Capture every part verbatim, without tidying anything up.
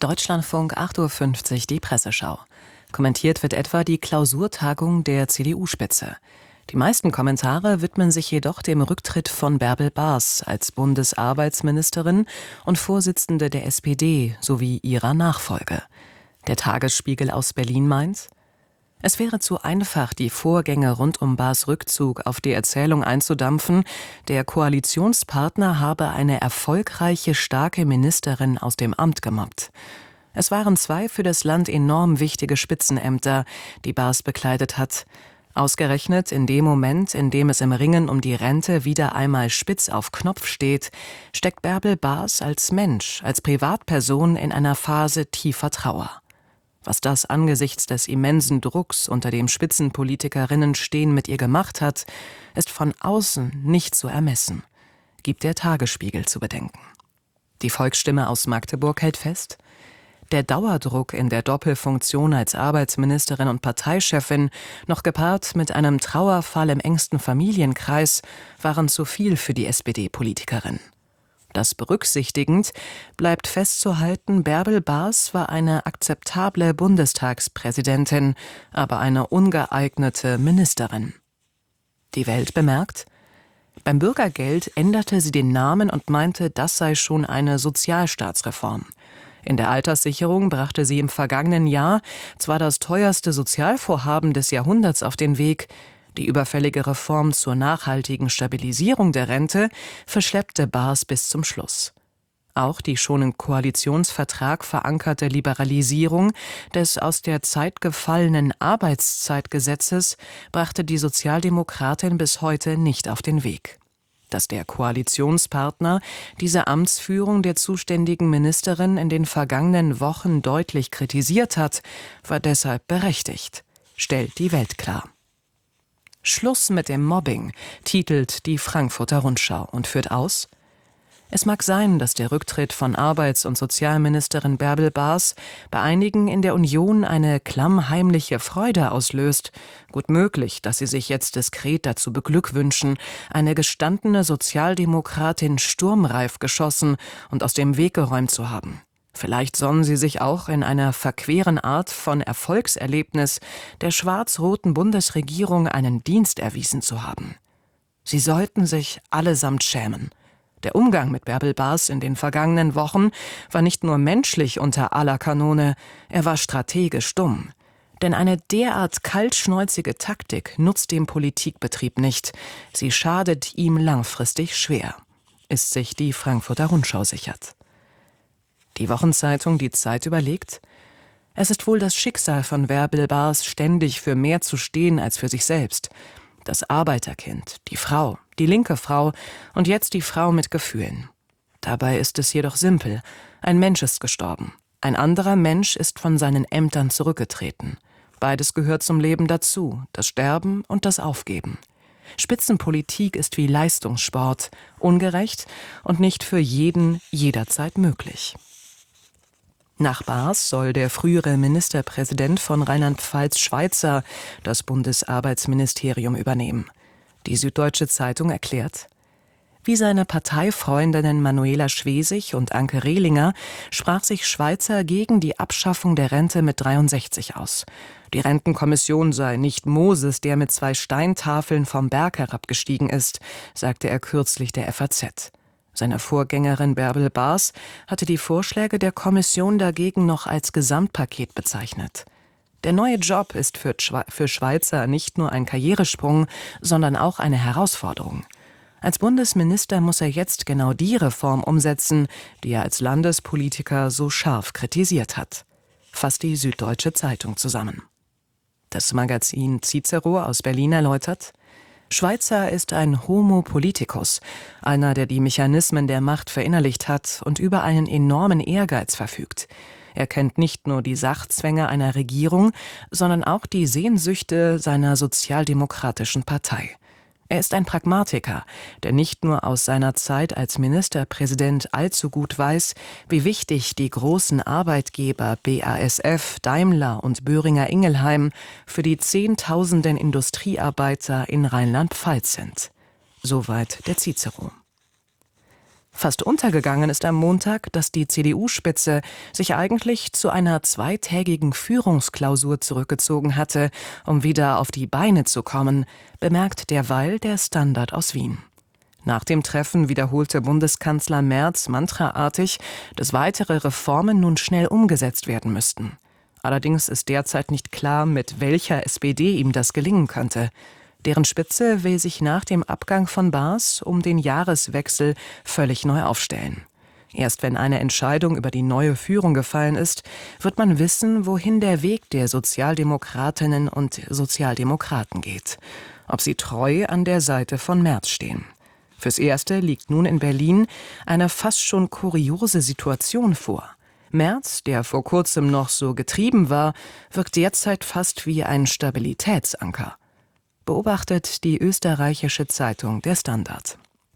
Deutschlandfunk acht Uhr fünfzig, die Presseschau. Kommentiert wird etwa die Klausurtagung der C D U-Spitze. Die meisten Kommentare widmen sich jedoch dem Rücktritt von Bärbel Baas als Bundesarbeitsministerin und Vorsitzende der S P D sowie ihrer Nachfolge. Der Tagesspiegel aus Berlin meint: Es wäre zu einfach, die Vorgänge rund um Baas Rückzug auf die Erzählung einzudampfen, der Koalitionspartner habe eine erfolgreiche, starke Ministerin aus dem Amt gemobbt. Es waren zwei für das Land enorm wichtige Spitzenämter, die Baas bekleidet hat. Ausgerechnet in dem Moment, in dem es im Ringen um die Rente wieder einmal spitz auf Knopf steht, steckt Bärbel Baas als Mensch, als Privatperson in einer Phase tiefer Trauer. Was das angesichts des immensen Drucks, unter dem Spitzenpolitikerinnen stehen, mit ihr gemacht hat, ist von außen nicht zu ermessen, gibt der Tagesspiegel zu bedenken. Die Volksstimme aus Magdeburg hält fest: Der Dauerdruck in der Doppelfunktion als Arbeitsministerin und Parteichefin, noch gepaart mit einem Trauerfall im engsten Familienkreis, waren zu viel für die S P D-Politikerin. Das berücksichtigend bleibt festzuhalten, Bärbel Baas war eine akzeptable Bundestagspräsidentin, aber eine ungeeignete Ministerin. Die Welt bemerkt: Beim Bürgergeld änderte sie den Namen und meinte, das sei schon eine Sozialstaatsreform. In der Alterssicherung brachte sie im vergangenen Jahr zwar das teuerste Sozialvorhaben des Jahrhunderts auf den Weg, die überfällige Reform zur nachhaltigen Stabilisierung der Rente verschleppte Baas bis zum Schluss. Auch die schon im Koalitionsvertrag verankerte Liberalisierung des aus der Zeit gefallenen Arbeitszeitgesetzes brachte die Sozialdemokratin bis heute nicht auf den Weg. Dass der Koalitionspartner diese Amtsführung der zuständigen Ministerin in den vergangenen Wochen deutlich kritisiert hat, war deshalb berechtigt, stellt die Welt klar. Schluss mit dem Mobbing, titelt die Frankfurter Rundschau und führt aus: Es mag sein, dass der Rücktritt von Arbeits- und Sozialministerin Bärbel Baas bei einigen in der Union eine klammheimliche Freude auslöst. Gut möglich, dass sie sich jetzt diskret dazu beglückwünschen, eine gestandene Sozialdemokratin sturmreif geschossen und aus dem Weg geräumt zu haben. Vielleicht sonnen sie sich auch in einer verqueren Art von Erfolgserlebnis der schwarz-roten Bundesregierung einen Dienst erwiesen zu haben. Sie sollten sich allesamt schämen. Der Umgang mit Bärbel Baas in den vergangenen Wochen war nicht nur menschlich unter aller Kanone, er war strategisch dumm. Denn eine derart kaltschnäuzige Taktik nutzt dem Politikbetrieb nicht. Sie schadet ihm langfristig schwer, ist sich die Frankfurter Rundschau sichert. Die Wochenzeitung Die Zeit überlegt: Es ist wohl das Schicksal von Bärbel Baas, ständig für mehr zu stehen als für sich selbst. Das Arbeiterkind, die Frau, die linke Frau und jetzt die Frau mit Gefühlen. Dabei ist es jedoch simpel: Ein Mensch ist gestorben. Ein anderer Mensch ist von seinen Ämtern zurückgetreten. Beides gehört zum Leben dazu, das Sterben und das Aufgeben. Spitzenpolitik ist wie Leistungssport, ungerecht und nicht für jeden jederzeit möglich. Nach Baas soll der frühere Ministerpräsident von Rheinland-Pfalz Schweizer das Bundesarbeitsministerium übernehmen. Die Süddeutsche Zeitung erklärt: Wie seine Parteifreundinnen Manuela Schwesig und Anke Rehlinger sprach sich Schweizer gegen die Abschaffung der Rente mit dreiundsechzig aus. Die Rentenkommission sei nicht Moses, der mit zwei Steintafeln vom Berg herabgestiegen ist, sagte er kürzlich der F A Z. Seine Vorgängerin Bärbel Baas hatte die Vorschläge der Kommission dagegen noch als Gesamtpaket bezeichnet. Der neue Job ist für, Schwe- für Schweizer nicht nur ein Karrieresprung, sondern auch eine Herausforderung. Als Bundesminister muss er jetzt genau die Reform umsetzen, die er als Landespolitiker so scharf kritisiert hat, fasst die Süddeutsche Zeitung zusammen. Das Magazin Cicero aus Berlin erläutert: Schweizer ist ein Homo politicus, einer, der die Mechanismen der Macht verinnerlicht hat und über einen enormen Ehrgeiz verfügt. Er kennt nicht nur die Sachzwänge einer Regierung, sondern auch die Sehnsüchte seiner sozialdemokratischen Partei. Er ist ein Pragmatiker, der nicht nur aus seiner Zeit als Ministerpräsident allzu gut weiß, wie wichtig die großen Arbeitgeber B A S F, Daimler und Boehringer Ingelheim für die Zehntausenden Industriearbeiter in Rheinland-Pfalz sind. Soweit der Cicero. Fast untergegangen ist am Montag, dass die C D U-Spitze sich eigentlich zu einer zweitägigen Führungsklausur zurückgezogen hatte, um wieder auf die Beine zu kommen, bemerkt derweil der Standard aus Wien. Nach dem Treffen wiederholte Bundeskanzler Merz mantraartig, dass weitere Reformen nun schnell umgesetzt werden müssten. Allerdings ist derzeit nicht klar, mit welcher S P D ihm das gelingen könnte. Deren Spitze will sich nach dem Abgang von Baas um den Jahreswechsel völlig neu aufstellen. Erst wenn eine Entscheidung über die neue Führung gefallen ist, wird man wissen, wohin der Weg der Sozialdemokratinnen und Sozialdemokraten geht. Ob sie treu an der Seite von Merz stehen. Fürs Erste liegt nun in Berlin eine fast schon kuriose Situation vor. Merz, der vor kurzem noch so getrieben war, wirkt derzeit fast wie ein Stabilitätsanker. Beobachtet die österreichische Zeitung Der Standard.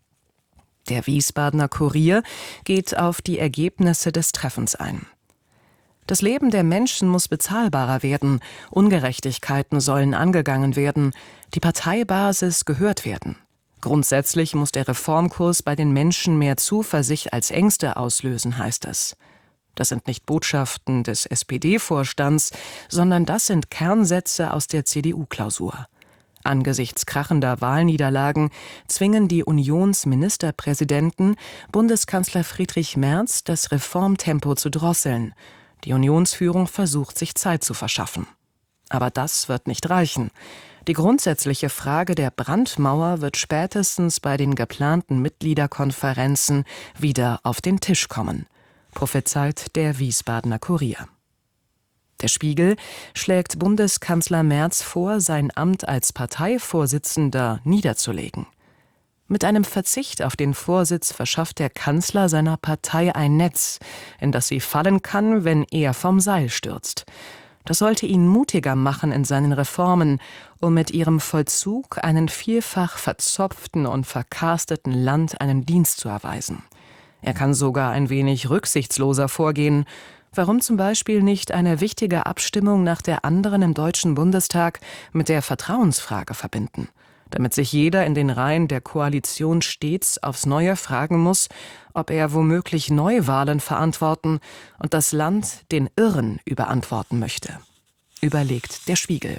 Der Wiesbadener Kurier geht auf die Ergebnisse des Treffens ein. Das Leben der Menschen muss bezahlbarer werden, Ungerechtigkeiten sollen angegangen werden, die Parteibasis gehört werden. Grundsätzlich muss der Reformkurs bei den Menschen mehr Zuversicht als Ängste auslösen, heißt es. Das sind nicht Botschaften des S P D-Vorstands, sondern das sind Kernsätze aus der C D U-Klausur. Angesichts krachender Wahlniederlagen zwingen die Unionsministerpräsidenten Bundeskanzler Friedrich Merz, das Reformtempo zu drosseln. Die Unionsführung versucht, sich Zeit zu verschaffen. Aber das wird nicht reichen. Die grundsätzliche Frage der Brandmauer wird spätestens bei den geplanten Mitgliederkonferenzen wieder auf den Tisch kommen, prophezeit der Wiesbadener Kurier. Der Spiegel schlägt Bundeskanzler Merz vor, sein Amt als Parteivorsitzender niederzulegen. Mit einem Verzicht auf den Vorsitz verschafft der Kanzler seiner Partei ein Netz, in das sie fallen kann, wenn er vom Seil stürzt. Das sollte ihn mutiger machen in seinen Reformen, um mit ihrem Vollzug einen vielfach verzopften und verkarsteten Land einen Dienst zu erweisen. Er kann sogar ein wenig rücksichtsloser vorgehen. Warum zum Beispiel nicht eine wichtige Abstimmung nach der anderen im Deutschen Bundestag mit der Vertrauensfrage verbinden? Damit sich jeder in den Reihen der Koalition stets aufs Neue fragen muss, ob er womöglich Neuwahlen verantworten und das Land den Irren überantworten möchte. Überlegt der Spiegel.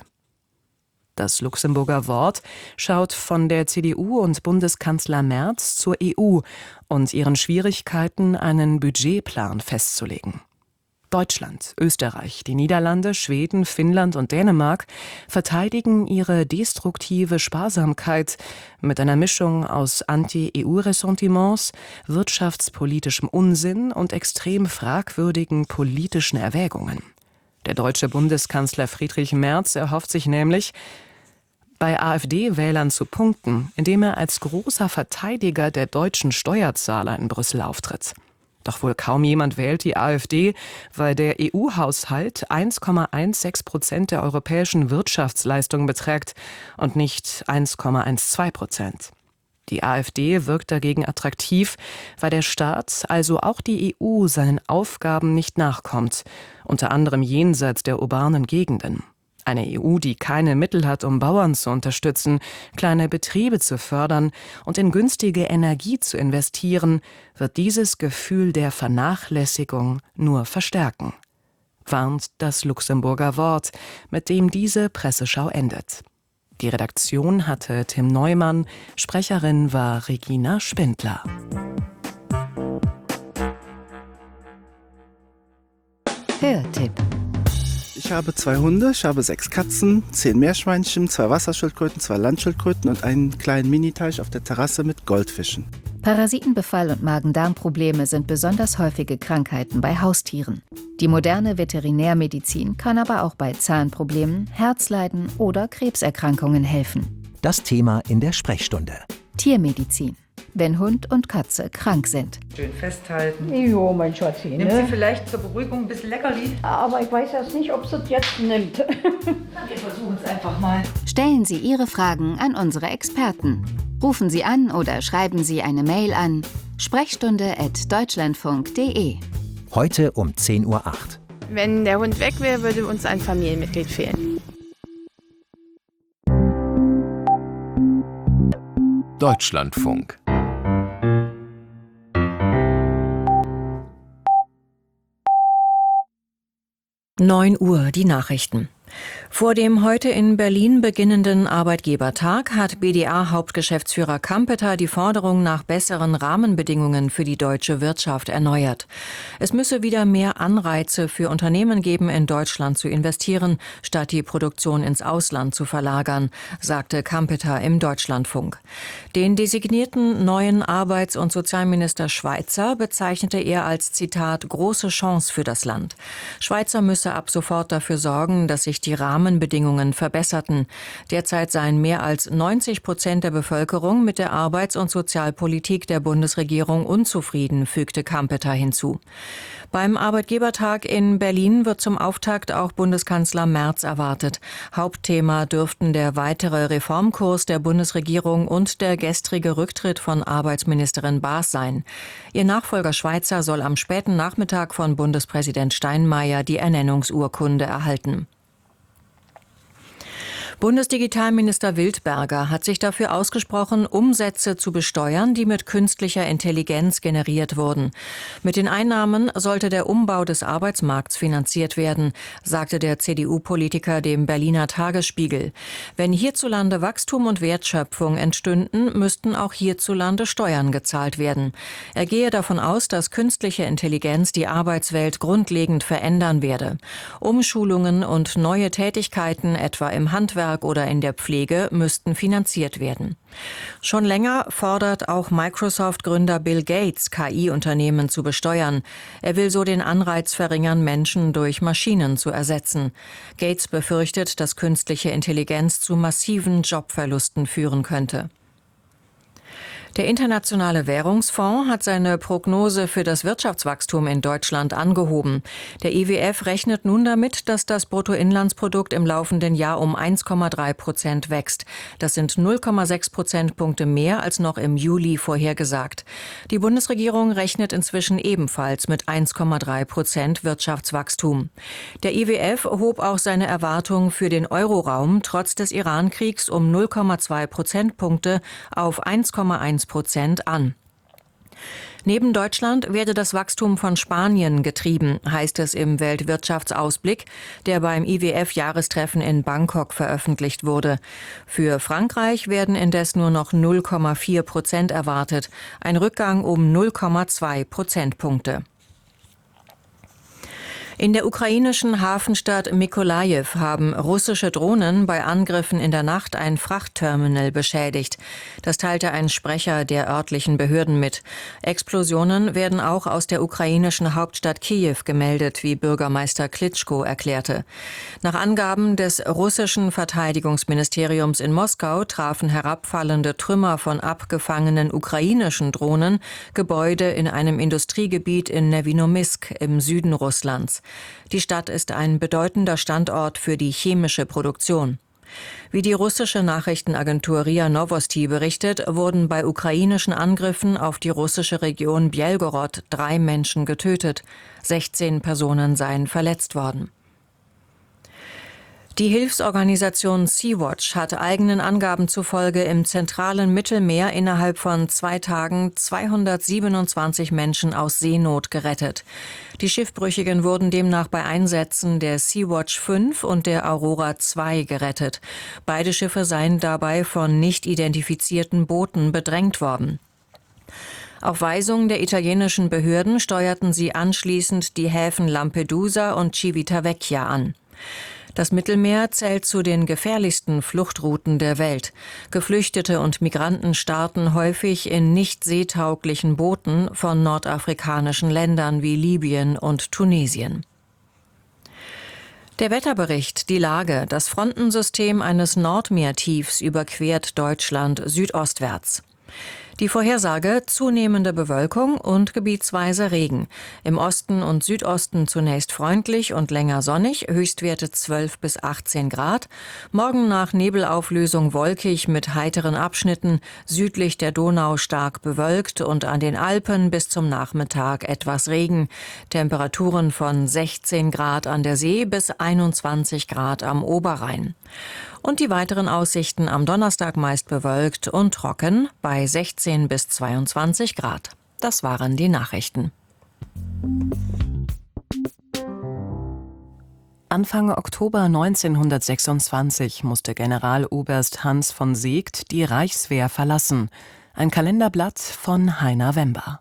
Das Luxemburger Wort schaut von der C D U und Bundeskanzler Merz zur E U und ihren Schwierigkeiten, einen Budgetplan festzulegen. Deutschland, Österreich, die Niederlande, Schweden, Finnland und Dänemark verteidigen ihre destruktive Sparsamkeit mit einer Mischung aus Anti-E U-Ressentiments, wirtschaftspolitischem Unsinn und extrem fragwürdigen politischen Erwägungen. Der deutsche Bundeskanzler Friedrich Merz erhofft sich nämlich, bei AfD-Wählern zu punkten, indem er als großer Verteidiger der deutschen Steuerzahler in Brüssel auftritt. Doch wohl kaum jemand wählt die AfD, weil der E U-Haushalt eins Komma sechzehn Prozent der europäischen Wirtschaftsleistung beträgt und nicht eins Komma zwölf Prozent. Die AfD wirkt dagegen attraktiv, weil der Staat, also auch die E U, seinen Aufgaben nicht nachkommt, unter anderem jenseits der urbanen Gegenden. Eine E U, die keine Mittel hat, um Bauern zu unterstützen, kleine Betriebe zu fördern und in günstige Energie zu investieren, wird dieses Gefühl der Vernachlässigung nur verstärken, warnt das Luxemburger Wort, mit dem diese Presseschau endet. Die Redaktion hatte Tim Neumann, Sprecherin war Regina Spindler. Hörtipp. Ich habe zwei Hunde, ich habe sechs Katzen, zehn Meerschweinchen, zwei Wasserschildkröten, zwei Landschildkröten und einen kleinen Miniteich auf der Terrasse mit Goldfischen. Parasitenbefall und Magen-Darm-Probleme sind besonders häufige Krankheiten bei Haustieren. Die moderne Veterinärmedizin kann aber auch bei Zahnproblemen, Herzleiden oder Krebserkrankungen helfen. Das Thema in der Sprechstunde. Tiermedizin. Wenn Hund und Katze krank sind. Schön festhalten. Jo, mein Schatzi, ne? Nimmt sie vielleicht zur Beruhigung ein bisschen Leckerli? Aber ich weiß erst nicht, ob sie es jetzt nimmt. Wir versuchen es einfach mal. Stellen Sie Ihre Fragen an unsere Experten. Rufen Sie an oder schreiben Sie eine Mail an sprechstunde at deutschlandfunk punkt de. Heute um zehn Uhr acht. Wenn der Hund weg wäre, würde uns ein Familienmitglied fehlen. Deutschlandfunk. neun Uhr, die Nachrichten. Vor dem heute in Berlin beginnenden Arbeitgebertag hat B D A-Hauptgeschäftsführer Kampeter die Forderung nach besseren Rahmenbedingungen für die deutsche Wirtschaft erneuert. Es müsse wieder mehr Anreize für Unternehmen geben, in Deutschland zu investieren, statt die Produktion ins Ausland zu verlagern, sagte Kampeter im Deutschlandfunk. Den designierten neuen Arbeits- und Sozialminister Schweizer bezeichnete er als, Zitat, große Chance für das Land. Schweizer müsse ab sofort dafür sorgen, dass sich die Rahmenbedingungen verbesserten. Derzeit seien mehr als neunzig Prozent der Bevölkerung mit der Arbeits- und Sozialpolitik der Bundesregierung unzufrieden, fügte Kampeter hinzu. Beim Arbeitgebertag in Berlin wird zum Auftakt auch Bundeskanzler Merz erwartet. Hauptthema dürften der weitere Reformkurs der Bundesregierung und der gestrige Rücktritt von Arbeitsministerin Baas sein. Ihr Nachfolger Schweizer soll am späten Nachmittag von Bundespräsident Steinmeier die Ernennungsurkunde erhalten. Bundesdigitalminister Wildberger hat sich dafür ausgesprochen, Umsätze zu besteuern, die mit künstlicher Intelligenz generiert wurden. Mit den Einnahmen sollte der Umbau des Arbeitsmarkts finanziert werden, sagte der C D U-Politiker dem Berliner Tagesspiegel. Wenn hierzulande Wachstum und Wertschöpfung entstünden, müssten auch hierzulande Steuern gezahlt werden. Er gehe davon aus, dass künstliche Intelligenz die Arbeitswelt grundlegend verändern werde. Umschulungen und neue Tätigkeiten, etwa im Handwerk oder in der Pflege, müssten finanziert werden. Schon länger fordert auch Microsoft-Gründer Bill Gates, K I-Unternehmen zu besteuern. Er will so den Anreiz verringern, Menschen durch Maschinen zu ersetzen. Gates befürchtet, dass künstliche Intelligenz zu massiven Jobverlusten führen könnte. Der Internationale Währungsfonds hat seine Prognose für das Wirtschaftswachstum in Deutschland angehoben. Der I W F rechnet nun damit, dass das Bruttoinlandsprodukt im laufenden Jahr um eins Komma drei Prozent wächst. Das sind null Komma sechs Prozentpunkte mehr als noch im Juli vorhergesagt. Die Bundesregierung rechnet inzwischen ebenfalls mit eins Komma drei Prozent Wirtschaftswachstum. Der I W F hob auch seine Erwartung für den Euroraum trotz des Iran-Kriegs um null Komma zwei Prozentpunkte auf eins Komma eins Prozent an. Neben Deutschland werde das Wachstum von Spanien getrieben, heißt es im Weltwirtschaftsausblick, der beim I W F-Jahrestreffen in Bangkok veröffentlicht wurde. Für Frankreich werden indes nur noch null Komma vier Prozent erwartet, ein Rückgang um null Komma zwei Prozentpunkte. In der ukrainischen Hafenstadt Mykolajiw haben russische Drohnen bei Angriffen in der Nacht ein Frachtterminal beschädigt. Das teilte ein Sprecher der örtlichen Behörden mit. Explosionen werden auch aus der ukrainischen Hauptstadt Kiew gemeldet, wie Bürgermeister Klitschko erklärte. Nach Angaben des russischen Verteidigungsministeriums in Moskau trafen herabfallende Trümmer von abgefangenen ukrainischen Drohnen Gebäude in einem Industriegebiet in Nevinomysk im Süden Russlands. Die Stadt ist ein bedeutender Standort für die chemische Produktion. Wie die russische Nachrichtenagentur R I A Novosti berichtet, wurden bei ukrainischen Angriffen auf die russische Region Bjelgorod drei Menschen getötet. sechzehn Personen seien verletzt worden. Die Hilfsorganisation Sea-Watch hat eigenen Angaben zufolge im zentralen Mittelmeer innerhalb von zwei Tagen zweihundertsiebenundzwanzig Menschen aus Seenot gerettet. Die Schiffbrüchigen wurden demnach bei Einsätzen der Sea-Watch fünf und der Aurora zwei gerettet. Beide Schiffe seien dabei von nicht identifizierten Booten bedrängt worden. Auf Weisung der italienischen Behörden steuerten sie anschließend die Häfen Lampedusa und Civitavecchia an. Das Mittelmeer zählt zu den gefährlichsten Fluchtrouten der Welt. Geflüchtete und Migranten starten häufig in nicht seetauglichen Booten von nordafrikanischen Ländern wie Libyen und Tunesien. Der Wetterbericht, die Lage, das Frontensystem eines Nordmeertiefs überquert Deutschland südostwärts. Die Vorhersage: zunehmende Bewölkung und gebietsweise Regen. Im Osten und Südosten zunächst freundlich und länger sonnig, Höchstwerte zwölf bis achtzehn Grad. Morgen nach Nebelauflösung wolkig mit heiteren Abschnitten, südlich der Donau stark bewölkt und an den Alpen bis zum Nachmittag etwas Regen. Temperaturen von sechzehn Grad an der See bis einundzwanzig Grad am Oberrhein. Und die weiteren Aussichten: am Donnerstag meist bewölkt und trocken bei sechzehn bis zweiundzwanzig Grad. Das waren die Nachrichten. Anfang Oktober neunzehnhundertsechsundzwanzig musste Generaloberst Hans von Seeckt die Reichswehr verlassen. Ein Kalenderblatt von Heiner Wember.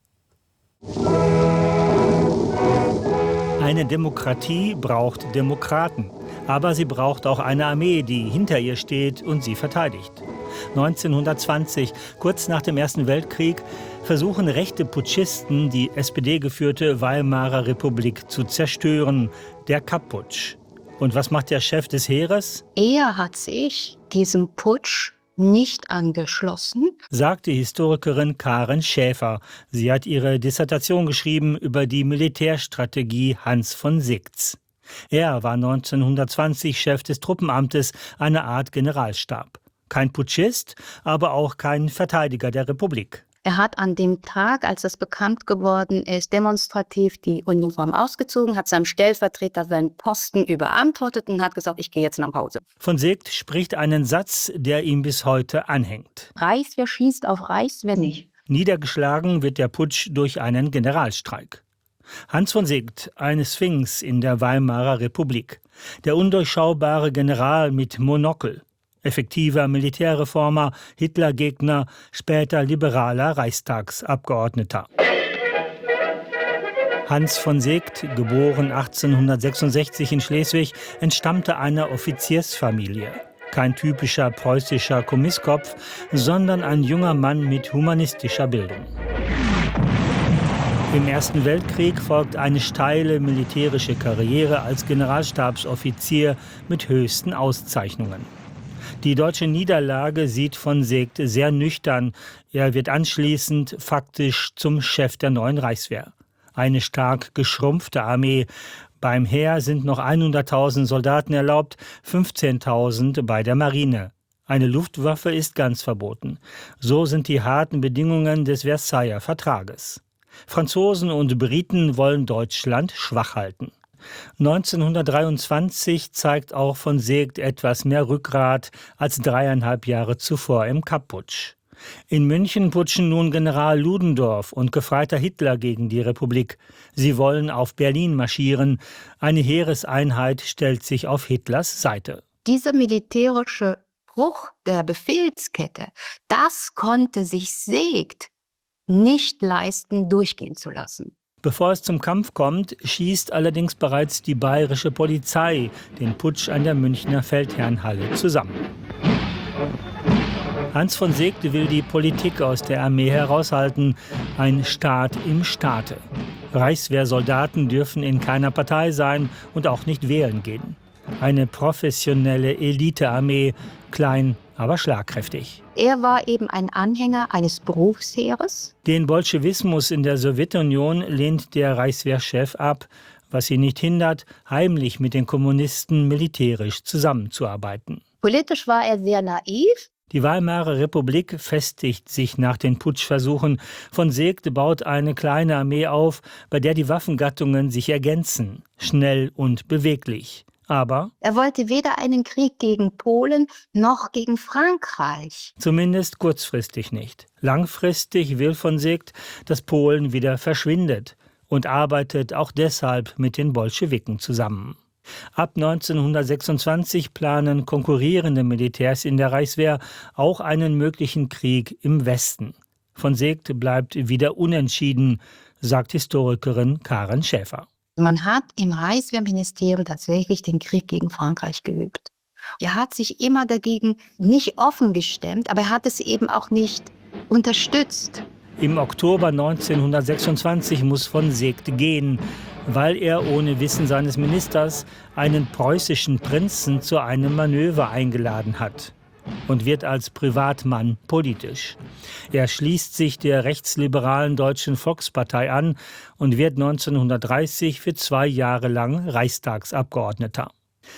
Eine Demokratie braucht Demokraten. Aber sie braucht auch eine Armee, die hinter ihr steht und sie verteidigt. neunzehnhundertzwanzig, kurz nach dem Ersten Weltkrieg, versuchen rechte Putschisten, die S P D-geführte Weimarer Republik zu zerstören. Der Kapp-Putsch. Und was macht der Chef des Heeres? Er hat sich diesem Putsch nicht angeschlossen, sagt die Historikerin Karen Schäfer. Sie hat ihre Dissertation geschrieben über die Militärstrategie Hans von Seeckt. Er war neunzehnhundertzwanzig Chef des Truppenamtes, eine Art Generalstab. Kein Putschist, aber auch kein Verteidiger der Republik. Er hat an dem Tag, als das bekannt geworden ist, demonstrativ die Uniform ausgezogen, hat seinem Stellvertreter seinen Posten überantwortet und hat gesagt, ich gehe jetzt nach Hause. Von Seeckt spricht einen Satz, der ihm bis heute anhängt. Reichswehr schießt auf Reichswehr nicht. Niedergeschlagen wird der Putsch durch einen Generalstreik. Hans von Seeckt, eine Sphinx in der Weimarer Republik. Der undurchschaubare General mit Monokel. Effektiver Militärreformer, Hitlergegner, später liberaler Reichstagsabgeordneter. Hans von Seeckt, geboren achtzehnhundertsechsundsechzig in Schleswig, entstammte einer Offiziersfamilie. Kein typischer preußischer Kommisskopf, sondern ein junger Mann mit humanistischer Bildung. Im Ersten Weltkrieg folgt eine steile militärische Karriere als Generalstabsoffizier mit höchsten Auszeichnungen. Die deutsche Niederlage sieht von Seeckt sehr nüchtern. Er wird anschließend faktisch zum Chef der neuen Reichswehr. Eine stark geschrumpfte Armee. Beim Heer sind noch hunderttausend Soldaten erlaubt, fünfzehntausend bei der Marine. Eine Luftwaffe ist ganz verboten. So sind die harten Bedingungen des Versailler Vertrages. Franzosen und Briten wollen Deutschland schwach halten. neunzehnhundertdreiundzwanzig zeigt auch von Seeckt etwas mehr Rückgrat als dreieinhalb Jahre zuvor im Kapp-Putsch. In München putschen nun General Ludendorff und Gefreiter Hitler gegen die Republik. Sie wollen auf Berlin marschieren. Eine Heereseinheit stellt sich auf Hitlers Seite. Dieser militärische Bruch der Befehlskette, das konnte sich Seeckt nicht leisten, durchgehen zu lassen. Bevor es zum Kampf kommt, schießt allerdings bereits die bayerische Polizei den Putsch an der Münchner Feldherrnhalle zusammen. Hans von Seeckt will die Politik aus der Armee heraushalten, ein Staat im Staate. Reichswehrsoldaten dürfen in keiner Partei sein und auch nicht wählen gehen. Eine professionelle Elitearmee, klein, aber schlagkräftig. Er war eben ein Anhänger eines Berufsheeres. Den Bolschewismus in der Sowjetunion lehnt der Reichswehrchef ab, was ihn nicht hindert, heimlich mit den Kommunisten militärisch zusammenzuarbeiten. Politisch war er sehr naiv. Die Weimarer Republik festigt sich nach den Putschversuchen. Von Seeckt baut eine kleine Armee auf, bei der die Waffengattungen sich ergänzen, schnell und beweglich. Aber er wollte weder einen Krieg gegen Polen noch gegen Frankreich. Zumindest kurzfristig nicht. Langfristig will von Seeckt, dass Polen wieder verschwindet und arbeitet auch deshalb mit den Bolschewiken zusammen. Ab neunzehnhundertsechsundzwanzig planen konkurrierende Militärs in der Reichswehr auch einen möglichen Krieg im Westen. Von Seeckt bleibt wieder unentschieden, sagt Historikerin Karen Schäfer. Man hat im Reichswehrministerium tatsächlich den Krieg gegen Frankreich geübt. Er hat sich immer dagegen nicht offen gestemmt, aber er hat es eben auch nicht unterstützt. Im Oktober neunzehnhundertsechsundzwanzig muss von Seeckt gehen, weil er ohne Wissen seines Ministers einen preußischen Prinzen zu einem Manöver eingeladen hat und wird als Privatmann politisch. Er schließt sich der rechtsliberalen Deutschen Volkspartei an und wird neunzehnhundertdreißig für zwei Jahre lang Reichstagsabgeordneter.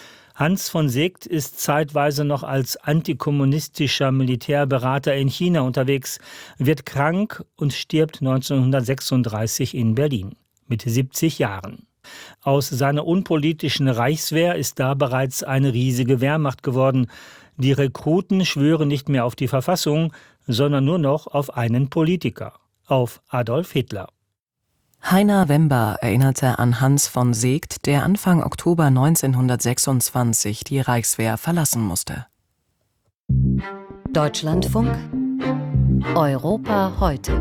Hans von Seeckt ist zeitweise noch als antikommunistischer Militärberater in China unterwegs, wird krank und stirbt neunzehnhundertsechsunddreißig in Berlin mit siebzig Jahren. Aus seiner unpolitischen Reichswehr ist da bereits eine riesige Wehrmacht geworden. Die Rekruten schwören nicht mehr auf die Verfassung, sondern nur noch auf einen Politiker, auf Adolf Hitler. Heiner Wember erinnerte an Hans von Seeckt, der Anfang Oktober neunzehnhundertsechsundzwanzig die Reichswehr verlassen musste. Deutschlandfunk Europa heute.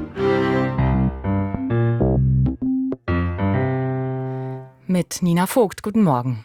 Mit Nina Vogt, guten Morgen.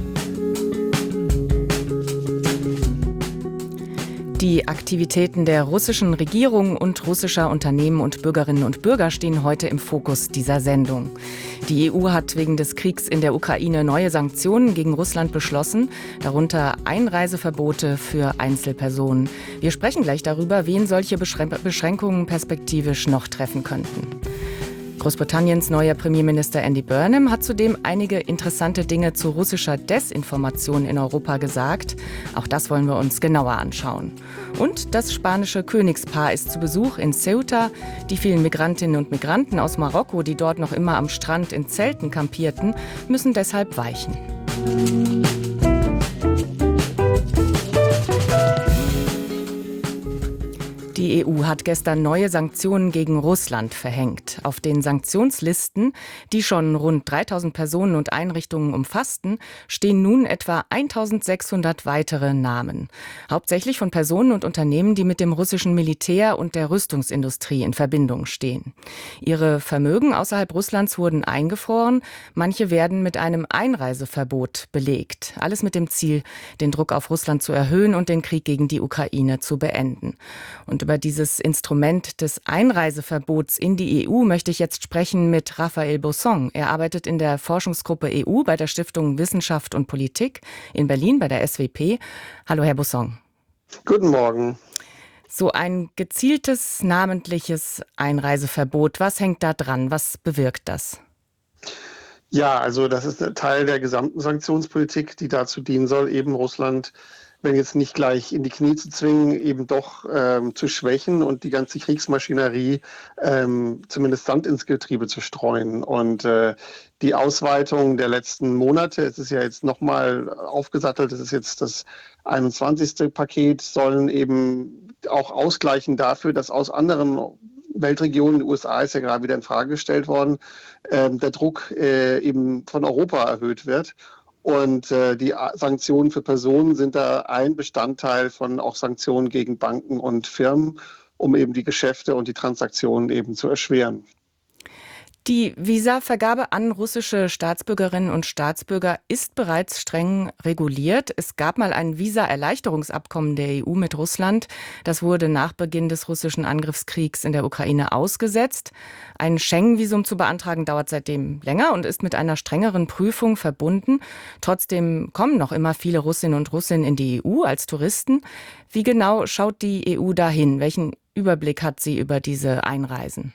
Die Aktivitäten der russischen Regierung und russischer Unternehmen und Bürgerinnen und Bürger stehen heute im Fokus dieser Sendung. Die E U hat wegen des Kriegs in der Ukraine neue Sanktionen gegen Russland beschlossen, darunter Einreiseverbote für Einzelpersonen. Wir sprechen gleich darüber, wen solche Beschränkungen perspektivisch noch treffen könnten. Großbritanniens neuer Premierminister Andy Burnham hat zudem einige interessante Dinge zu russischer Desinformation in Europa gesagt. Auch das wollen wir uns genauer anschauen. Und das spanische Königspaar ist zu Besuch in Ceuta. Die vielen Migrantinnen und Migranten aus Marokko, die dort noch immer am Strand in Zelten kampierten, müssen deshalb weichen. Die E U hat gestern neue Sanktionen gegen Russland verhängt. Auf den Sanktionslisten, die schon rund dreitausend Personen und Einrichtungen umfassten, stehen nun etwa eintausendsechshundert weitere Namen. Hauptsächlich von Personen und Unternehmen, die mit dem russischen Militär und der Rüstungsindustrie in Verbindung stehen. Ihre Vermögen außerhalb Russlands wurden eingefroren. Manche werden mit einem Einreiseverbot belegt. Alles mit dem Ziel, den Druck auf Russland zu erhöhen und den Krieg gegen die Ukraine zu beenden. Und über dieses Instrument des Einreiseverbots in die E U möchte ich jetzt sprechen mit Raphael Bossong. Er arbeitet in der Forschungsgruppe E U bei der Stiftung Wissenschaft und Politik in Berlin bei der S W P. Hallo, Herr Bossong. Guten Morgen. So ein gezieltes, namentliches Einreiseverbot, was hängt da dran? Was bewirkt das? Ja, also das ist ein Teil der gesamten Sanktionspolitik, die dazu dienen soll, eben Russland, wenn jetzt nicht gleich in die Knie zu zwingen, eben doch ähm, zu schwächen und die ganze Kriegsmaschinerie ähm, zumindest Sand ins Getriebe zu streuen. Und äh, die Ausweitung der letzten Monate, es ist ja jetzt nochmal aufgesattelt, es ist jetzt das einundzwanzigste Paket, sollen eben auch ausgleichen dafür, dass aus anderen Weltregionen, U S A ist ja gerade wieder in Frage gestellt worden, äh, der Druck äh, eben von Europa erhöht wird. Und äh, die Sanktionen für Personen sind da ein Bestandteil von auch Sanktionen gegen Banken und Firmen, um eben die Geschäfte und die Transaktionen eben zu erschweren. Die Visavergabe an russische Staatsbürgerinnen und Staatsbürger ist bereits streng reguliert. Es gab mal ein Visa-Erleichterungsabkommen der E U mit Russland. Das wurde nach Beginn des russischen Angriffskriegs in der Ukraine ausgesetzt. Ein Schengen-Visum zu beantragen dauert seitdem länger und ist mit einer strengeren Prüfung verbunden. Trotzdem kommen noch immer viele Russinnen und Russen in die E U als Touristen. Wie genau schaut die E U dahin? Welchen Überblick hat sie über diese Einreisen?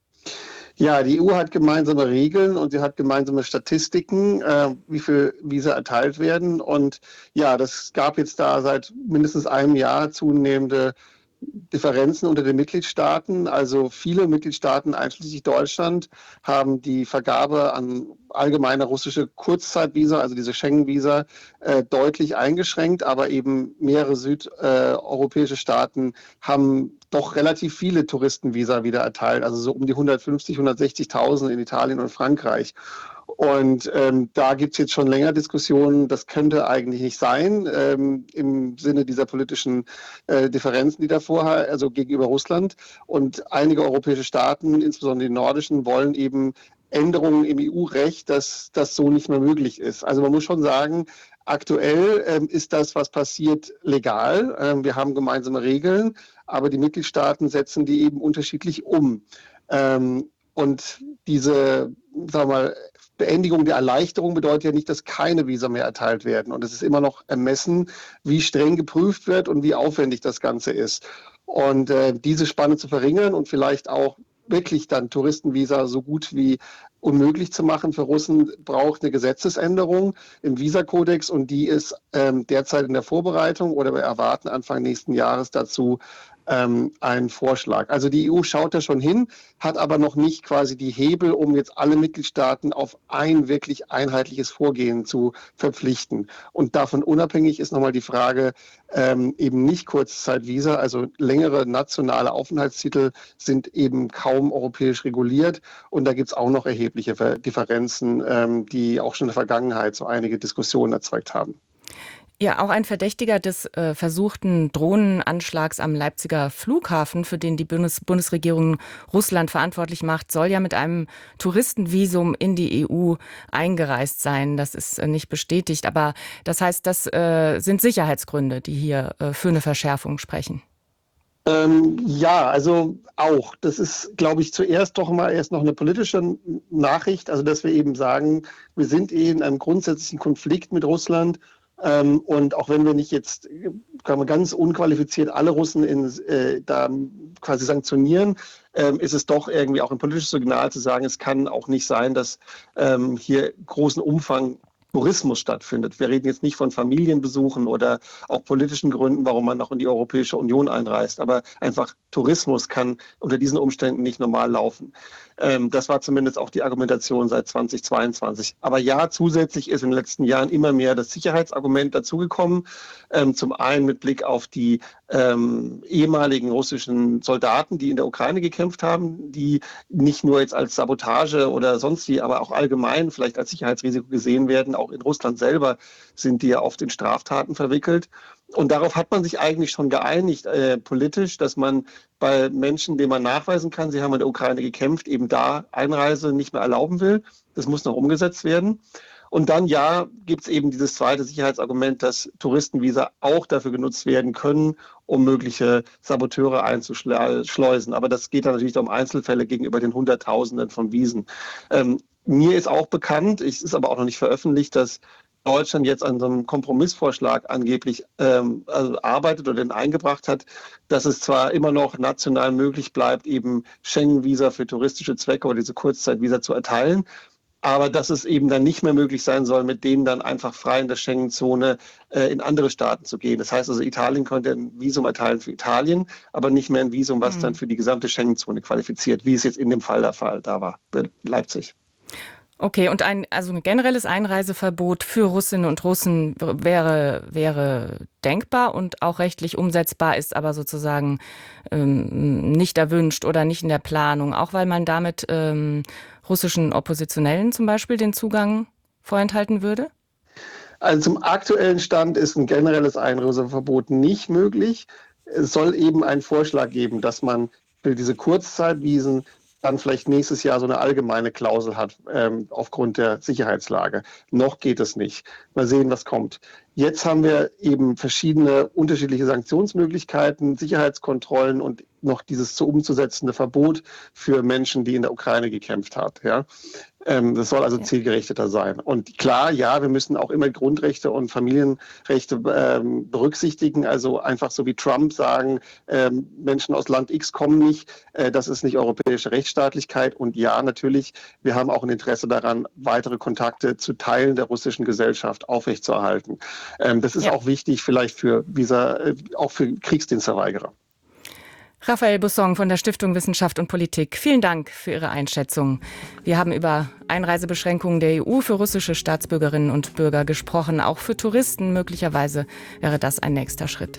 Ja, die E U hat gemeinsame Regeln und sie hat gemeinsame Statistiken, äh, wie viel Visa erteilt werden. Und ja, das gab jetzt da seit mindestens einem Jahr zunehmende Differenzen unter den Mitgliedstaaten. Also viele Mitgliedstaaten, einschließlich Deutschland, haben die Vergabe an allgemeine russische Kurzzeitvisa, also diese Schengen-Visa, äh, deutlich eingeschränkt. Aber eben mehrere südeuropäische Staaten haben doch relativ viele Touristenvisa wieder erteilt, also so um die hundertfünfzig, hundertsechzigtausend in Italien und Frankreich. Und ähm, da gibt es jetzt schon länger Diskussionen, das könnte eigentlich nicht sein, ähm, im Sinne dieser politischen äh, Differenzen, die davor, also gegenüber Russland. Und einige europäische Staaten, insbesondere die nordischen, wollen eben Änderungen im E U-Recht, dass das so nicht mehr möglich ist. Also man muss schon sagen, aktuell ähm, ist das, was passiert, legal. Ähm, wir haben gemeinsame Regeln, aber die Mitgliedstaaten setzen die eben unterschiedlich um. Ähm, und diese, sagen wir mal, Beendigung der Erleichterung bedeutet ja nicht, dass keine Visa mehr erteilt werden. Und es ist immer noch ermessen, wie streng geprüft wird und wie aufwendig das Ganze ist. Und äh, diese Spanne zu verringern und vielleicht auch wirklich dann Touristenvisa so gut wie unmöglich zu machen für Russen, braucht eine Gesetzesänderung im Visakodex und die ist ähm, derzeit in der Vorbereitung oder wir erwarten Anfang nächsten Jahres dazu ähm, einen Vorschlag. Also die E U schaut da schon hin, hat aber noch nicht quasi die Hebel, um jetzt alle Mitgliedstaaten auf ein wirklich einheitliches Vorgehen zu verpflichten. Und davon unabhängig ist nochmal die Frage, ähm, eben nicht Kurzzeitvisa, also längere nationale Aufenthaltstitel sind eben kaum europäisch reguliert und da gibt es auch noch erhebliche Differenzen, ähm, die auch schon in der Vergangenheit so einige Diskussionen erzeugt haben. Ja, auch ein Verdächtiger des äh, versuchten Drohnenanschlags am Leipziger Flughafen, für den die Bundes- Bundesregierung Russland verantwortlich macht, soll ja mit einem Touristenvisum in die E U eingereist sein. Das ist äh, nicht bestätigt, aber das heißt, das äh, sind Sicherheitsgründe, die hier äh, für eine Verschärfung sprechen. Ähm, ja, also auch. Das ist, glaube ich, zuerst doch mal erst noch eine politische Nachricht, also dass wir eben sagen, wir sind eh in einem grundsätzlichen Konflikt mit Russland. Ähm, und auch wenn wir nicht jetzt kann man ganz unqualifiziert alle Russen in, äh, da quasi sanktionieren, ähm, ist es doch irgendwie auch ein politisches Signal zu sagen, es kann auch nicht sein, dass ähm, hier großen Umfang Tourismus stattfindet. Wir reden jetzt nicht von Familienbesuchen oder auch politischen Gründen, warum man noch in die Europäische Union einreist. Aber einfach Tourismus kann unter diesen Umständen nicht normal laufen. Ähm, das war zumindest auch die Argumentation seit zweitausendzweiundzwanzig. Aber ja, zusätzlich ist in den letzten Jahren immer mehr das Sicherheitsargument dazugekommen. Ähm, zum einen mit Blick auf die ähm, ehemaligen russischen Soldaten, die in der Ukraine gekämpft haben, die nicht nur jetzt als Sabotage oder sonst wie, aber auch allgemein vielleicht als Sicherheitsrisiko gesehen werden. Auch in Russland selber sind die ja oft in Straftaten verwickelt. Und darauf hat man sich eigentlich schon geeinigt, äh, politisch, dass man bei Menschen, denen man nachweisen kann, sie haben in der Ukraine gekämpft, eben da Einreise nicht mehr erlauben will. Das muss noch umgesetzt werden. Und dann, ja, gibt es eben dieses zweite Sicherheitsargument, dass Touristenvisa auch dafür genutzt werden können, um mögliche Saboteure einzuschleusen. Aber das geht dann natürlich um Einzelfälle gegenüber den Hunderttausenden von Visen. Ähm, mir ist auch bekannt, es ist aber auch noch nicht veröffentlicht, dass Deutschland jetzt an so einem Kompromissvorschlag angeblich ähm, also arbeitet oder den eingebracht hat, dass es zwar immer noch national möglich bleibt, eben Schengen-Visa für touristische Zwecke oder diese Kurzzeitvisa zu erteilen, aber dass es eben dann nicht mehr möglich sein soll, mit denen dann einfach frei in der Schengen-Zone äh, in andere Staaten zu gehen. Das heißt also, Italien könnte ein Visum erteilen für Italien, aber nicht mehr ein Visum, was mhm. dann für die gesamte Schengen-Zone qualifiziert, wie es jetzt in dem Fall der Fall da war, bei Leipzig. Okay, und ein, also ein generelles Einreiseverbot für Russinnen und Russen wäre, wäre denkbar und auch rechtlich umsetzbar, ist aber sozusagen ähm, nicht erwünscht oder nicht in der Planung, auch weil man damit ähm, russischen Oppositionellen zum Beispiel den Zugang vorenthalten würde? Also zum aktuellen Stand ist ein generelles Einreiseverbot nicht möglich. Es soll eben einen Vorschlag geben, dass man für diese Kurzzeitvisen dann vielleicht nächstes Jahr so eine allgemeine Klausel hat, ähm, aufgrund der Sicherheitslage. Noch geht es nicht. Mal sehen, was kommt. Jetzt haben wir eben verschiedene unterschiedliche Sanktionsmöglichkeiten, Sicherheitskontrollen und noch dieses zu umzusetzende Verbot für Menschen, die in der Ukraine gekämpft haben. Ja? Ähm, das soll also ja. zielgerichteter sein. Und klar, ja, wir müssen auch immer Grundrechte und Familienrechte ähm, berücksichtigen. Also einfach so wie Trump sagen, ähm, Menschen aus Land X kommen nicht. Äh, das ist nicht europäische Rechtsstaatlichkeit. Und ja, natürlich, wir haben auch ein Interesse daran, weitere Kontakte zu Teilen der russischen Gesellschaft aufrechtzuerhalten. Ähm, das ist ja. auch wichtig vielleicht für Visa, äh, auch für Kriegsdienstverweigerer. Raphael Busson von der Stiftung Wissenschaft und Politik, vielen Dank für Ihre Einschätzung. Wir haben über Einreisebeschränkungen der E U für russische Staatsbürgerinnen und Bürger gesprochen. Auch für Touristen möglicherweise wäre das ein nächster Schritt.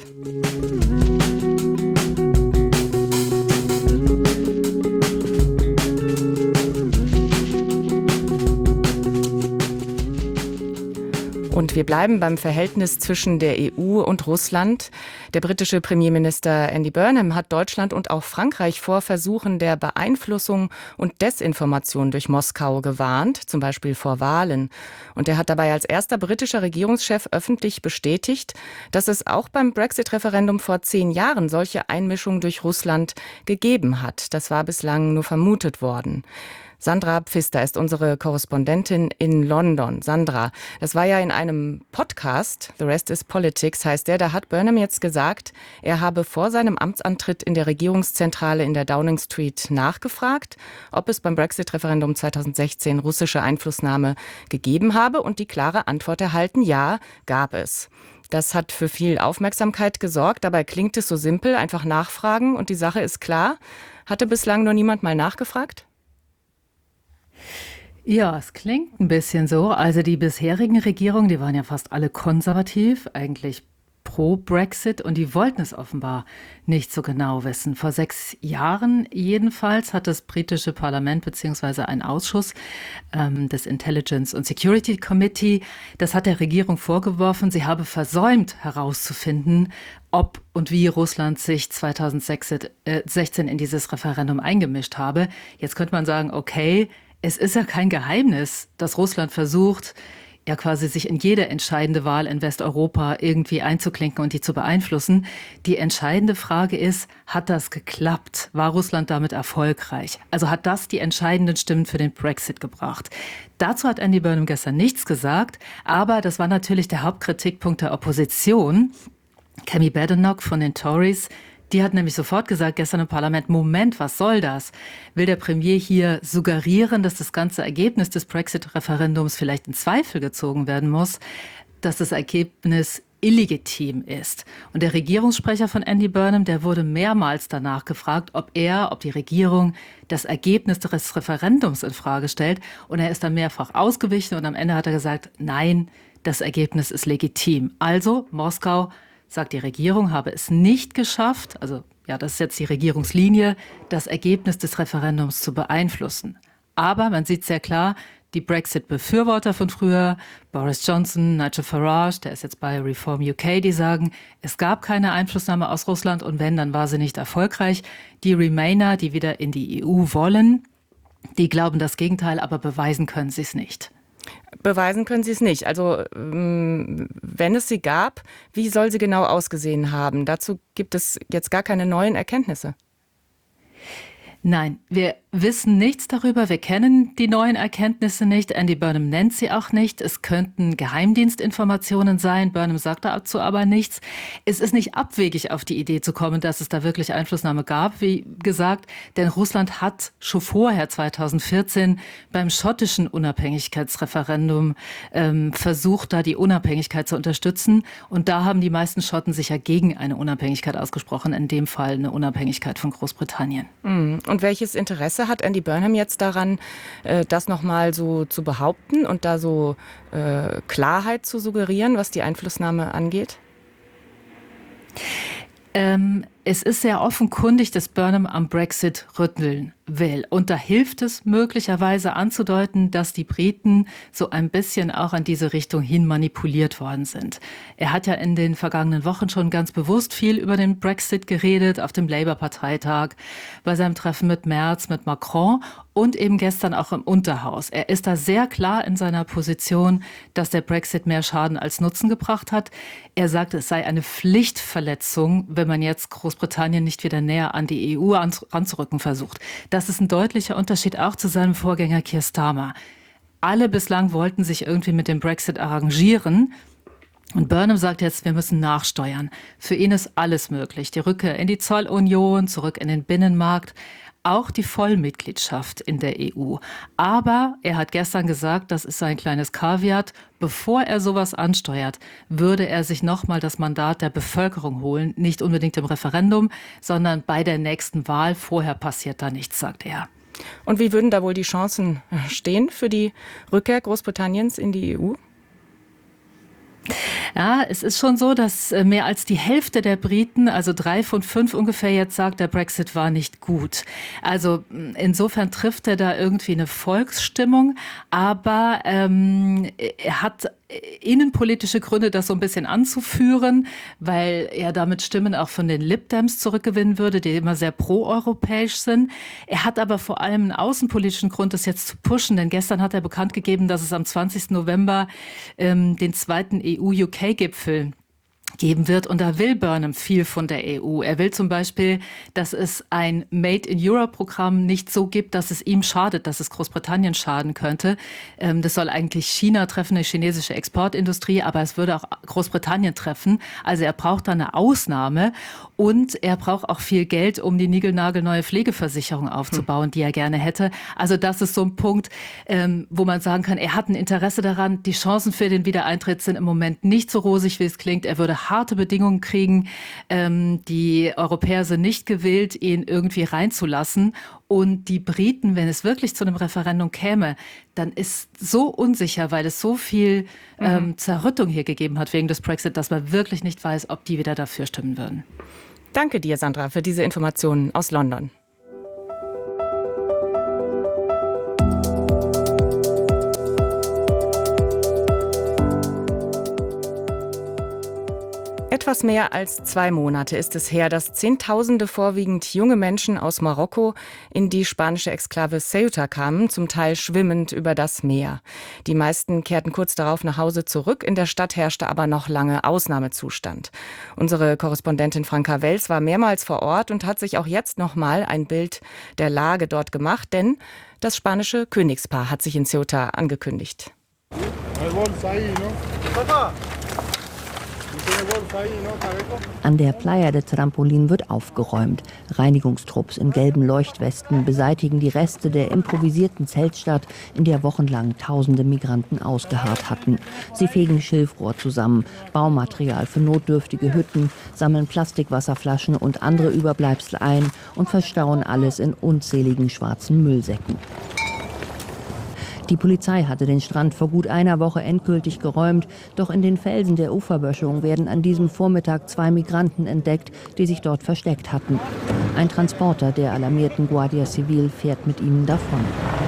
Und wir bleiben beim Verhältnis zwischen der E U und Russland. Der britische Premierminister Andy Burnham hat Deutschland und auch Frankreich vor Versuchen der Beeinflussung und Desinformation durch Moskau gewarnt, zum Beispiel vor Wahlen. Und er hat dabei als erster britischer Regierungschef öffentlich bestätigt, dass es auch beim Brexit-Referendum vor zehn Jahren solche Einmischung durch Russland gegeben hat. Das war bislang nur vermutet worden. Sandra Pfister ist unsere Korrespondentin in London. Sandra, das war ja in einem Podcast, The Rest is Politics heißt der, da hat Burnham jetzt gesagt, er habe vor seinem Amtsantritt in der Regierungszentrale in der Downing Street nachgefragt, ob es beim Brexit-Referendum zweitausendsechzehn russische Einflussnahme gegeben habe und die klare Antwort erhalten, ja, gab es. Das hat für viel Aufmerksamkeit gesorgt, dabei klingt es so simpel, einfach nachfragen und die Sache ist klar. Hatte bislang noch niemand mal nachgefragt? Ja, es klingt ein bisschen so. Also die bisherigen Regierungen, die waren ja fast alle konservativ, eigentlich pro Brexit und die wollten es offenbar nicht so genau wissen. Vor sechs Jahren jedenfalls hat das britische Parlament beziehungsweise ein Ausschuss ähm, des Intelligence and Security Committee, das hat der Regierung vorgeworfen, sie habe versäumt herauszufinden, ob und wie Russland sich zweitausendsechzehn in dieses Referendum eingemischt habe. Jetzt könnte man sagen, okay, es ist ja kein Geheimnis, dass Russland versucht, ja quasi sich in jede entscheidende Wahl in Westeuropa irgendwie einzuklinken und die zu beeinflussen. Die entscheidende Frage ist, hat das geklappt? War Russland damit erfolgreich? Also hat das die entscheidenden Stimmen für den Brexit gebracht? Dazu hat Andy Burnham gestern nichts gesagt, aber das war natürlich der Hauptkritikpunkt der Opposition. Kemi Badenoch von den Tories, die hat nämlich sofort gesagt, gestern im Parlament, Moment, was soll das? Will der Premier hier suggerieren, dass das ganze Ergebnis des Brexit-Referendums vielleicht in Zweifel gezogen werden muss, dass das Ergebnis illegitim ist? Und der Regierungssprecher von Andy Burnham, der wurde mehrmals danach gefragt, ob er, ob die Regierung das Ergebnis des Referendums in Frage stellt. Und er ist dann mehrfach ausgewichen und am Ende hat er gesagt, nein, das Ergebnis ist legitim. Also Moskau sagt, die Regierung habe es nicht geschafft, also ja, das ist jetzt die Regierungslinie, das Ergebnis des Referendums zu beeinflussen. Aber man sieht sehr klar, die Brexit-Befürworter von früher, Boris Johnson, Nigel Farage, der ist jetzt bei Reform U K, die sagen, es gab keine Einflussnahme aus Russland und wenn, dann war sie nicht erfolgreich. Die Remainer, die wieder in die E U wollen, die glauben das Gegenteil, aber beweisen können sie es nicht. Beweisen können Sie es nicht. Also wenn es sie gab, wie soll sie genau ausgesehen haben? Dazu gibt es jetzt gar keine neuen Erkenntnisse. Nein, wir wissen nichts darüber. Wir kennen die neuen Erkenntnisse nicht. Andy Burnham nennt sie auch nicht. Es könnten Geheimdienstinformationen sein. Burnham sagt dazu aber nichts. Es ist nicht abwegig, auf die Idee zu kommen, dass es da wirklich Einflussnahme gab, wie gesagt. Denn Russland hat schon vorher, zweitausendvierzehn, beim schottischen Unabhängigkeitsreferendum ähm, versucht, da die Unabhängigkeit zu unterstützen. Und da haben die meisten Schotten sich ja gegen eine Unabhängigkeit ausgesprochen. In dem Fall eine Unabhängigkeit von Großbritannien. Mhm. Und welches Interesse hat Andy Burnham jetzt daran, das nochmal so zu behaupten und da so äh, Klarheit zu suggerieren, was die Einflussnahme angeht? Ähm, es ist sehr offenkundig, dass Burnham am Brexit rütteln will. Und da hilft es möglicherweise anzudeuten, dass die Briten so ein bisschen auch an diese Richtung hin manipuliert worden sind. Er hat ja in den vergangenen Wochen schon ganz bewusst viel über den Brexit geredet, auf dem Labour-Parteitag, bei seinem Treffen mit Merz, mit Macron und eben gestern auch im Unterhaus. Er ist da sehr klar in seiner Position, dass der Brexit mehr Schaden als Nutzen gebracht hat. Er sagt, es sei eine Pflichtverletzung, wenn man jetzt Großbritannien nicht wieder näher an die E U anzurücken versucht. Das ist ein deutlicher Unterschied auch zu seinem Vorgänger Keir Starmer. Alle bislang wollten sich irgendwie mit dem Brexit arrangieren. Und Burnham sagt jetzt, wir müssen nachsteuern. Für ihn ist alles möglich. Die Rückkehr in die Zollunion, zurück in den Binnenmarkt, auch die Vollmitgliedschaft in der E U. Aber er hat gestern gesagt, das ist sein kleines Kaviar, bevor er sowas ansteuert, würde er sich nochmal das Mandat der Bevölkerung holen. Nicht unbedingt im Referendum, sondern bei der nächsten Wahl. Vorher passiert da nichts, sagt er. Und wie würden da wohl die Chancen stehen für die Rückkehr Großbritanniens in die E U? Ja, es ist schon so, dass mehr als die Hälfte der Briten, also drei von fünf ungefähr jetzt sagt, der Brexit war nicht gut. Also insofern trifft er da irgendwie eine Volksstimmung, aber ähm, er hat innenpolitische Gründe, das so ein bisschen anzuführen, weil er damit Stimmen auch von den Lib Dems zurückgewinnen würde, die immer sehr proeuropäisch sind. Er hat aber vor allem einen außenpolitischen Grund, das jetzt zu pushen, denn gestern hat er bekannt gegeben, dass es am zwanzigsten November ähm, den zweiten E U-U K-Gipfel geben wird. Und da will Burnham viel von der E U. Er will zum Beispiel, dass es ein Made-in-Europe-Programm nicht so gibt, dass es ihm schadet, dass es Großbritannien schaden könnte. Das soll eigentlich China treffen, eine chinesische Exportindustrie, aber es würde auch Großbritannien treffen. Also er braucht da eine Ausnahme und er braucht auch viel Geld, um die niegelnagelneue Pflegeversicherung aufzubauen, hm. die er gerne hätte. Also das ist so ein Punkt, wo man sagen kann, er hat ein Interesse daran. Die Chancen für den Wiedereintritt sind im Moment nicht so rosig, wie es klingt. Er würde harte Bedingungen kriegen. Ähm, die Europäer sind nicht gewillt, ihn irgendwie reinzulassen. Und die Briten, wenn es wirklich zu einem Referendum käme, dann ist so unsicher, weil es so viel ähm, mhm. Zerrüttung hier gegeben hat wegen des Brexit, dass man wirklich nicht weiß, ob die wieder dafür stimmen würden. Danke dir, Sandra, für diese Informationen aus London. Etwas mehr als zwei Monate ist es her, dass Zehntausende vorwiegend junge Menschen aus Marokko in die spanische Exklave Ceuta kamen, zum Teil schwimmend über das Meer. Die meisten kehrten kurz darauf nach Hause zurück. In der Stadt herrschte aber noch lange Ausnahmezustand. Unsere Korrespondentin Franka Wels war mehrmals vor Ort und hat sich auch jetzt noch mal ein Bild der Lage dort gemacht, denn das spanische Königspaar hat sich in Ceuta angekündigt. An der Playa de Trampolín wird aufgeräumt. Reinigungstrupps in gelben Leuchtwesten beseitigen die Reste der improvisierten Zeltstadt, in der wochenlang tausende Migranten ausgeharrt hatten. Sie fegen Schilfrohr zusammen, Baumaterial für notdürftige Hütten, sammeln Plastikwasserflaschen und andere Überbleibsel ein und verstauen alles in unzähligen schwarzen Müllsäcken. Die Polizei hatte den Strand vor gut einer Woche endgültig geräumt, doch in den Felsen der Uferböschung werden an diesem Vormittag zwei Migranten entdeckt, die sich dort versteckt hatten. Ein Transporter der alarmierten Guardia Civil fährt mit ihnen davon.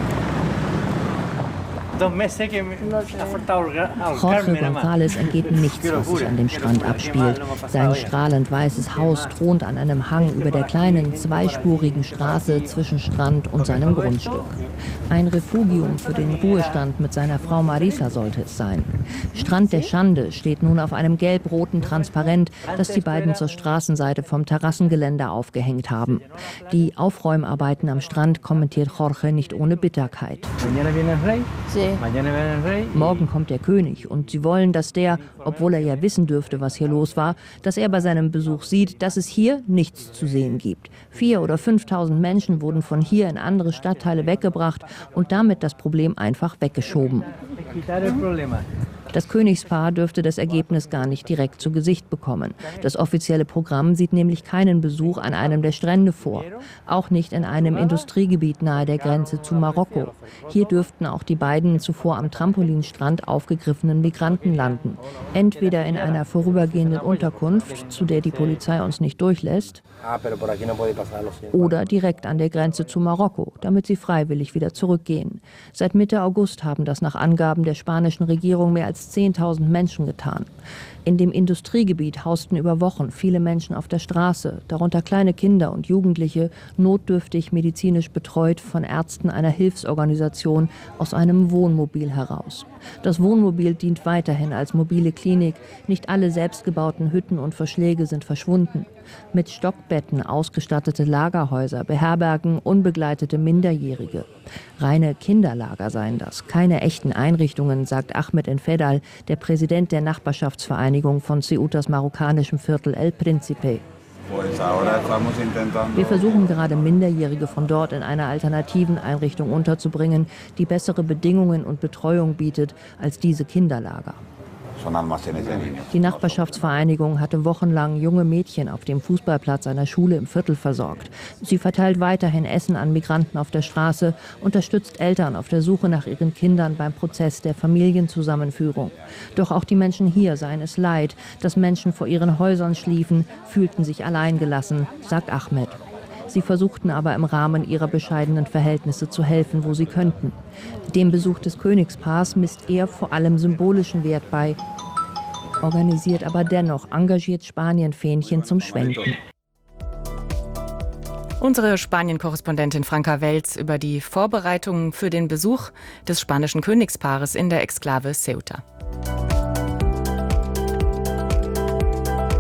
Jorge González entgeht nichts, was sich an dem Strand abspielt. Sein strahlend weißes Haus thront an einem Hang über der kleinen, zweispurigen Straße zwischen Strand und seinem Grundstück. Ein Refugium für den Ruhestand mit seiner Frau Marisa sollte es sein. Strand der Schande steht nun auf einem gelb-roten Transparent, das die beiden zur Straßenseite vom Terrassengeländer aufgehängt haben. Die Aufräumarbeiten am Strand kommentiert Jorge nicht ohne Bitterkeit. Morgen kommt der König und sie wollen, dass der, obwohl er ja wissen dürfte, was hier los war, dass er bei seinem Besuch sieht, dass es hier nichts zu sehen gibt. Vier oder fünftausend Menschen wurden von hier in andere Stadtteile weggebracht und damit das Problem einfach weggeschoben. Das Königspaar dürfte das Ergebnis gar nicht direkt zu Gesicht bekommen. Das offizielle Programm sieht nämlich keinen Besuch an einem der Strände vor. Auch nicht in einem Industriegebiet nahe der Grenze zu Marokko. Hier dürften auch die beiden zuvor am Trampolinstrand aufgegriffenen Migranten landen. Entweder in einer vorübergehenden Unterkunft, zu der die Polizei uns nicht durchlässt, oder direkt an der Grenze zu Marokko, damit sie freiwillig wieder zurückgehen. Seit Mitte August haben das nach Angaben der spanischen Regierung mehr als zehntausend Menschen getan. In dem Industriegebiet hausten über Wochen viele Menschen auf der Straße, darunter kleine Kinder und Jugendliche, notdürftig medizinisch betreut von Ärzten einer Hilfsorganisation aus einem Wohnmobil heraus. Das Wohnmobil dient weiterhin als mobile Klinik. Nicht alle selbstgebauten Hütten und Verschläge sind verschwunden. Mit Stockbetten ausgestattete Lagerhäuser beherbergen unbegleitete Minderjährige. Reine Kinderlager seien das, keine echten Einrichtungen, sagt Ahmed Enfedal, der Präsident der Nachbarschaftsvereinigung von Ceutas marokkanischem Viertel El Príncipe. Wir versuchen gerade Minderjährige von dort in einer alternativen Einrichtung unterzubringen, die bessere Bedingungen und Betreuung bietet als diese Kinderlager. Die Nachbarschaftsvereinigung hatte wochenlang junge Mädchen auf dem Fußballplatz einer Schule im Viertel versorgt. Sie verteilt weiterhin Essen an Migranten auf der Straße, unterstützt Eltern auf der Suche nach ihren Kindern beim Prozess der Familienzusammenführung. Doch auch die Menschen hier seien es leid, dass Menschen vor ihren Häusern schliefen, fühlten sich alleingelassen, sagt Ahmed. Sie versuchten aber im Rahmen ihrer bescheidenen Verhältnisse zu helfen, wo sie könnten. Dem Besuch des Königspaars misst er vor allem symbolischen Wert bei, organisiert aber dennoch engagiert Spanien-Fähnchen zum Schwenken. Unsere Spanien-Korrespondentin Franka Wels über die Vorbereitungen für den Besuch des spanischen Königspaares in der Exklave Ceuta.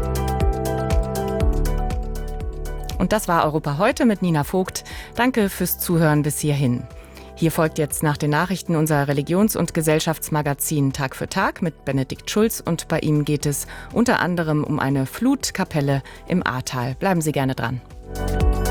Und das war Europa heute mit Nina Vogt. Danke fürs Zuhören bis hierhin. Hier folgt jetzt nach den Nachrichten unser Religions- und Gesellschaftsmagazin Tag für Tag mit Benedikt Schulz. Und bei ihm geht es unter anderem um eine Flutkapelle im Ahrtal. Bleiben Sie gerne dran.